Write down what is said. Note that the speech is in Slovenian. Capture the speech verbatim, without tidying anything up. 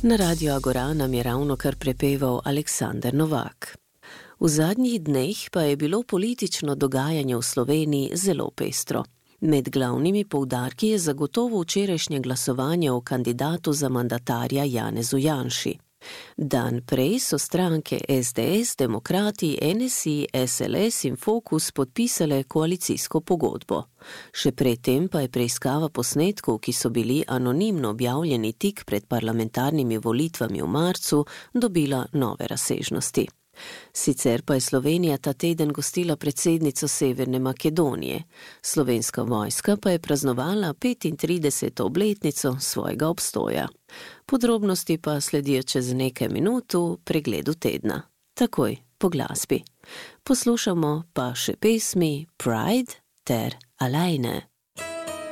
Na Radio Agora nam je ravno kar prepeval Aleksander Novak. V zadnjih dneh pa je bilo politično dogajanje v Sloveniji zelo pestro. Med glavnimi poudarki je zagotovo včerajšnje glasovanje o kandidatu za mandatarja Janezu Janši. Dan prej so stranke es de es, Demokrati, en es i, es el es in Fokus podpisale koalicijsko pogodbo. Še predtem pa je preiskava posnetkov, ki so bili anonimno objavljeni tik pred parlamentarnimi volitvami v marcu, dobila nove razsežnosti. Sicer pa je Slovenija ta teden gostila predsednico Severne Makedonije. Slovenska vojska pa je praznovala petintrideseto obletnico svojega obstoja. Podrobnosti pa sledijo čez nekaj minut v pregledu tedna. Takoj po glasbi. Poslušamo pa še pesmi Pride ter Alleine.